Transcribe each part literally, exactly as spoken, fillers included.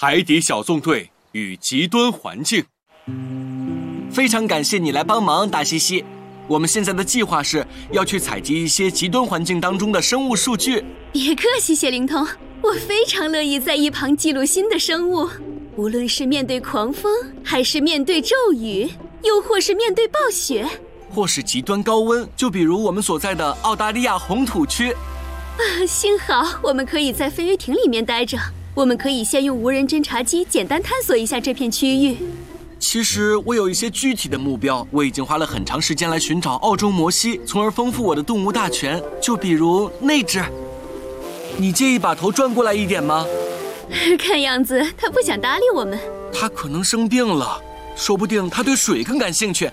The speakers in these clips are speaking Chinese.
海底小纵队与极端环境。 非常感谢你来帮忙，大西西。我们现在的计划是要去采集一些极端环境当中的生物数据。 别客气，谢灵通，我非常乐意在一旁记录新的生物。无论是面对狂风，还是面对骤雨，又或是面对暴雪， 或是极端高温，就比如我们所在的澳大利亚红土区。 啊，幸好我们可以在飞鱼艇里面待着，我们可以先用无人侦察机简单探索一下这片区域。 其实我有一些具体的目标，我已经花了很长时间来寻找澳洲摩西，从而丰富我的动物大全。就比如那只，你介意把头转过来一点吗？ 看样子他不想搭理我们。 他可能生病了，说不定他对水更感兴趣。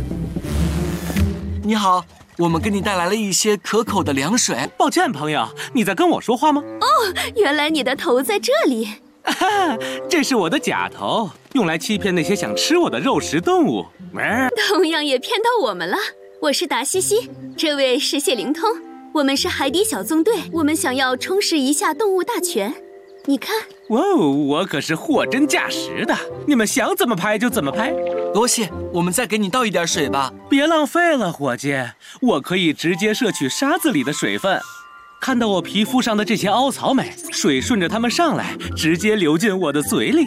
你好，我们给你带来了一些可口的凉水。 抱歉，朋友，你在跟我说话吗？ 哦，原来你的头在这里。 哈，这是我的假头，用来欺骗那些想吃我的肉食动物。 同样也骗到我们了。我是达西西，这位是谢灵通，我们是海底小纵队，我们想要充实一下动物大全。你看， 哇哦，我可是货真价实的，你们想怎么拍就怎么拍。 多谢，我们再给你倒一点水吧。 别浪费了，伙计，我可以直接摄取沙子里的水分。看到我皮肤上的这些凹槽没？水顺着它们上来，直接流进我的嘴里。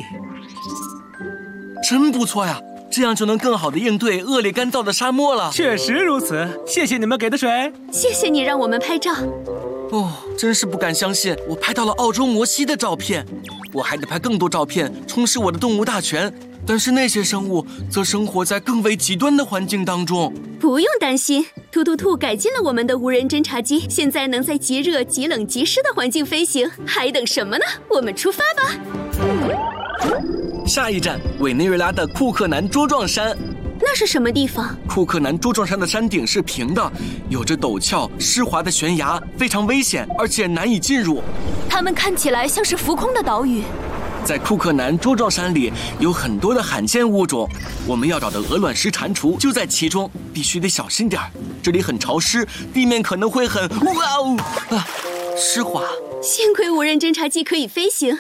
真不错呀，这样就能更好地应对恶劣干燥的沙漠了。 确实如此，谢谢你们给的水。 谢谢你让我们拍照。 哦，真是不敢相信，我拍到了澳洲摩西的照片。我还得拍更多照片，充实我的动物大全。但是那些生物则生活在更为极端的环境当中。 不用担心，突突兔改进了我们的无人侦察机，现在能在极热、极冷、极湿的环境飞行。还等什么呢？我们出发吧！ 下一站，委内瑞拉的库克南茁壮山。 那是什么地方？ 库克南茁壮山的山顶是平的，有着陡峭、湿滑的悬崖，非常危险，而且难以进入。 它们看起来像是浮空的岛屿。 在库克南茁壮山里有很多的罕见物种，我们要找的鹅卵石蟾蜍就在其中，必须得小心点儿。这里很潮湿，地面可能会很哇哦啊湿滑。 幸亏无人侦察机可以飞行。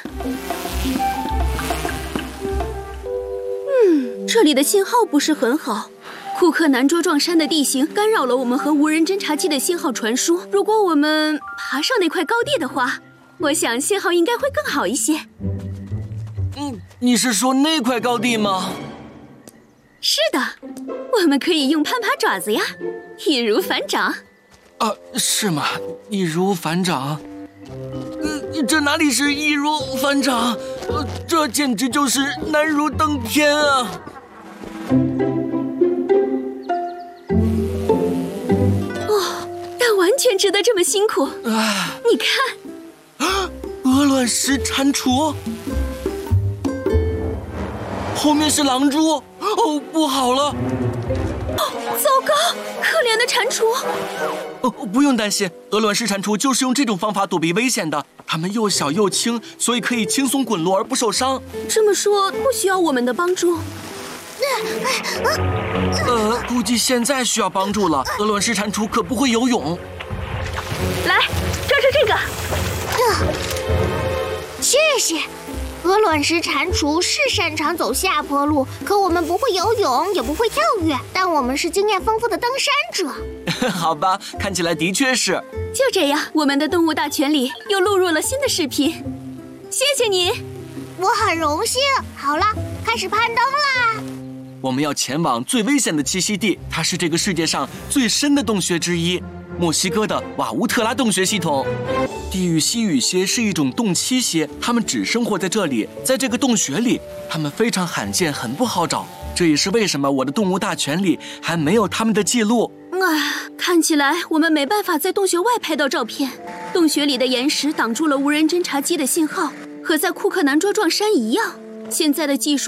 嗯，这里的信号不是很好。库克南茁壮山的地形干扰了我们和无人侦察机的信号传输。如果我们爬上那块高地的话，我想信号应该会更好一些。 嗯，你是说那块高地吗？ 是的，我们可以用攀爬爪子呀，易如反掌。 啊，是吗？易如反掌？呃，这哪里是易如反掌？呃，这简直就是难如登天啊！ 哦，但完全值得这么辛苦。 啊， 你看， 啊，鹅卵石蟾蜍。后面是狼蛛，哦，不好了！ 哦，糟糕，可怜的蟾蜍！ 哦，不用担心，鹅卵石蟾蜍就是用这种方法躲避危险的。它们又小又轻，所以可以轻松滚落而不受伤。 这么说，不需要我们的帮助。 呃，估计现在需要帮助了。鹅卵石蟾蜍可不会游泳。 来，抓住这个。 呃，谢谢。鹅卵石蟾蜍是擅长走下坡路，可我们不会游泳，也不会跳跃，但我们是经验丰富的登山者。 好吧，看起来的确是。 就这样，我们的动物大全里又录入了新的视频。谢谢你， 我很荣幸。好了，开始攀登啦！ 我们要前往最危险的栖息地，它是这个世界上最深的洞穴之一——墨西哥的瓦乌特拉洞穴系统。地狱西雨蝎是一种洞栖蝎，它们只生活在这里，在这个洞穴里，它们非常罕见，很不好找。这也是为什么我的动物大全里还没有它们的记录。 啊，看起来我们没办法在洞穴外拍到照片。洞穴里的岩石挡住了无人侦察机的信号，和在库克南茁壮山一样。现在的技术